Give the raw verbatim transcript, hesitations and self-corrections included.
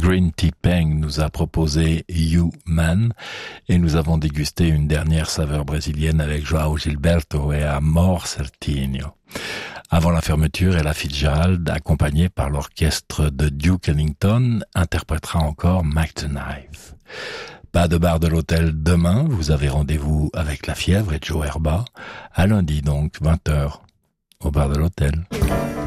Green Tea Peng nous a proposé You Man et nous avons dégusté une dernière saveur brésilienne avec Joao Gilberto et Amor Certinho. Avant la fermeture, Ella Fitzgerald, accompagnée par l'orchestre de Duke Ellington, interprétera encore Mac the Knife. Pas de bar de l'hôtel demain, vous avez rendez-vous avec La Fièvre et Joe Herba. À lundi donc, vingt heures, au bar de l'hôtel.